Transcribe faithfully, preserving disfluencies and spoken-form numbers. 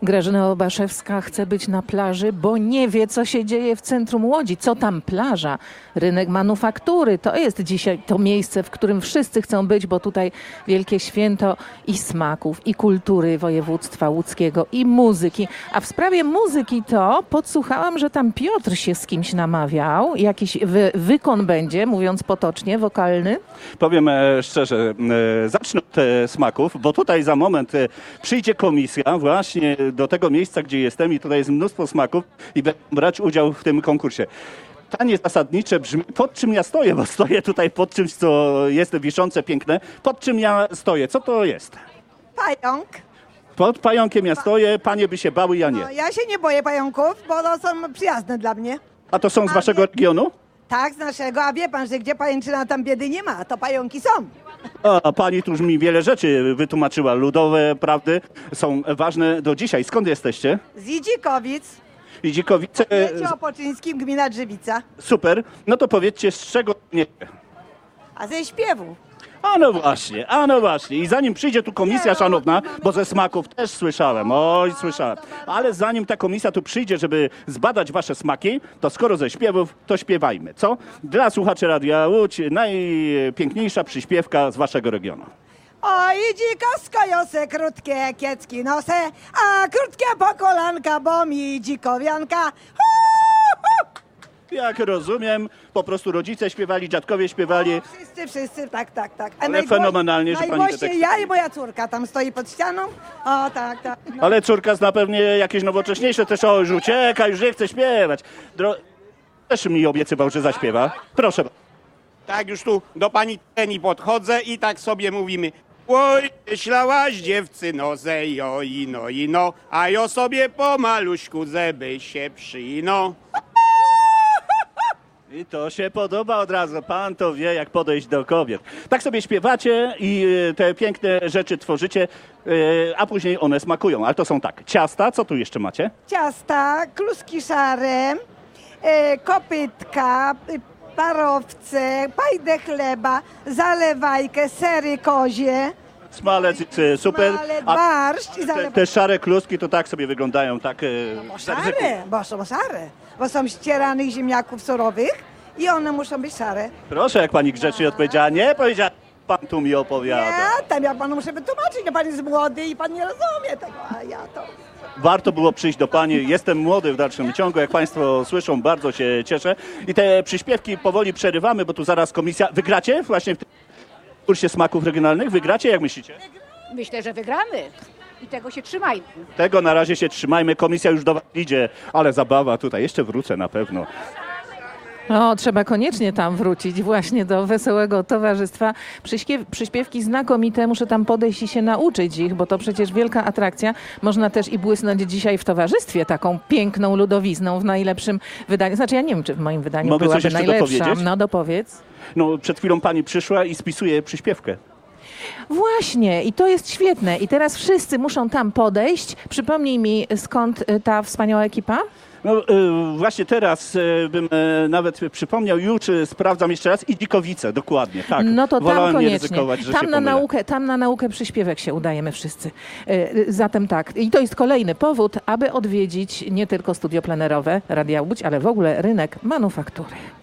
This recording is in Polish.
Grażyna Obaszewska chce być na plaży, bo nie wie, co się dzieje w centrum Łodzi. Co tam plaża? Rynek manufaktury. To jest dzisiaj to miejsce, w którym wszyscy chcą być, bo tutaj wielkie święto i smaków, i kultury województwa łódzkiego, i muzyki. A w sprawie muzyki to podsłuchałam, że tam Piotr się z kimś namawiał. Jakiś wy wykon będzie, mówiąc potocznie, wokalny. Powiem e, szczerze, e, zacznę od e, smaków, bo tutaj za moment e, przyjdzie komisja właśnie do tego miejsca, gdzie jestem i tutaj jest mnóstwo smaków i będę brać udział w tym konkursie. Pytanie zasadnicze brzmi, pod czym ja stoję, bo stoję tutaj pod czymś, co jest wiszące, piękne. Pod czym ja stoję? Co to jest? Pająk. Pod pająkiem ja stoję, panie by się bały, ja nie. No, ja się nie boję pająków, bo to są przyjazne dla mnie. A to są z A waszego wie- regionu? Tak, z naszego, a wie pan, że gdzie pajęczyna, tam biedy nie ma, to pająki są. A pani tu już mi wiele rzeczy wytłumaczyła. Ludowe prawdy są ważne do dzisiaj. Skąd jesteście? Z Idzikowic, I Dzikowice. wiecie o Poczyńskim, gmina Drzewica, Super. No to powiedzcie, z czego nie. a ze śpiewu. A no właśnie, a no właśnie. I zanim przyjdzie tu komisja Nie, no, szanowna, to mamy- bo ze smaków też słyszałem, oj słyszałem. Ale zanim ta komisja tu przyjdzie, żeby zbadać wasze smaki, to skoro ze śpiewów, to śpiewajmy, co? Dla słuchaczy Radia Łódź najpiękniejsza przyśpiewka z waszego regionu. Oj, dzikosko jose, krótkie kiecki nose, a krótkie pokolanka, bo mi dzikowianka. Hu, hu. Jak rozumiem, po prostu rodzice śpiewali, dziadkowie śpiewali. O, wszyscy, wszyscy, tak, tak, tak. A Ale najgłoś- fenomenalnie, że pani te najgłośniej teksty- ja i moja córka tam stoi pod ścianą. O, tak, tak. No. Ale córka zna pewnie jakieś nowocześniejsze też, o już ucieka, już nie chce śpiewać. Dro... Też mi obiecywał, że zaśpiewa. Proszę. Tak już tu do pani Teni podchodzę i tak sobie mówimy. Oj, ślałaś dziewcy nozę, jo i no i no, a jo sobie po maluśku zeby się przyno. I to się podoba od razu. Pan to wie, jak podejść do kobiet. Tak sobie śpiewacie i e, te piękne rzeczy tworzycie, e, a później one smakują. Ale to są tak, ciasta, co tu jeszcze macie? Ciasta, kluski szare, e, kopytka, e, parowce, pajdę chleba, zalewajkę, sery kozie, Smalec, e, super. smalec, A barszcz i te, zalewajkę. te szare kluski to tak sobie wyglądają, tak... e, Bo z ryzykiem. szare, bo są szare, bo są ścieranych ziemniaków surowych i one muszą być szare. Proszę, jak pani grzecznie odpowiedziała. Nie, powiedziała, pan tu mi opowiada. Nie, tam ja panu muszę wytłumaczyć, no pan jest młody i pan nie rozumie tego, a ja to... Warto było przyjść do pani. Jestem młody w dalszym ciągu, jak państwo słyszą, bardzo się cieszę. I te przyśpiewki powoli przerywamy, bo tu zaraz komisja... Wygracie właśnie w tym kursie smaków regionalnych? Wygracie, jak myślicie? Myślę, że wygramy i tego się trzymajmy. Tego na razie się trzymajmy. Komisja już do was idzie, ale zabawa tutaj. Jeszcze wrócę na pewno. O, trzeba koniecznie tam wrócić właśnie do wesołego towarzystwa. Przyśpiew, przyśpiewki znakomite, muszę tam podejść i się nauczyć ich, bo to przecież wielka atrakcja. Można też i błysnąć dzisiaj w towarzystwie taką piękną ludowizną w najlepszym wydaniu. Znaczy ja nie wiem, czy w moim wydaniu Mogę coś byłaby jeszcze najlepsza. dopowiedzieć? No dopowiedz. No, przed chwilą pani przyszła i spisuje przyśpiewkę. Właśnie i to jest świetne. I teraz wszyscy muszą tam podejść. Przypomnij mi, skąd y, ta wspaniała ekipa? No y, właśnie teraz y, bym y, nawet przypomniał, już y, sprawdzam jeszcze raz i Dzikowice, dokładnie, tak. No to tam Wolałem nie koniecznie. ryzykować, że Tam się na, pomylę. naukę, tam na naukę przyśpiewek się udajemy wszyscy. Y, Zatem tak. I to jest kolejny powód, aby odwiedzić nie tylko studio plenerowe Radia Łódź, ale w ogóle rynek manufaktury.